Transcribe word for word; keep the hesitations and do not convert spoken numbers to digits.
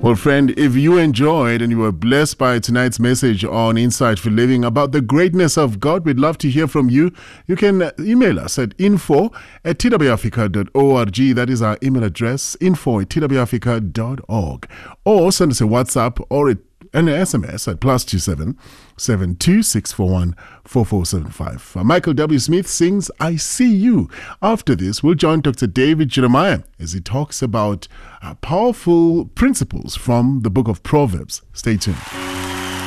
Well, friend, if you enjoyed and you were blessed by tonight's message on Insight for Living about the greatness of God, we'd love to hear from you. You can email us at info at t w africa dot org. That is our email address, info at t w africa dot org. Or send us a WhatsApp or a and an S M S at plus two seven seven two six four one four four seven five. Uh, Michael W. Smith sings "I See You." After this, we'll join Doctor David Jeremiah as he talks about uh, powerful principles from the book of Proverbs. Stay tuned.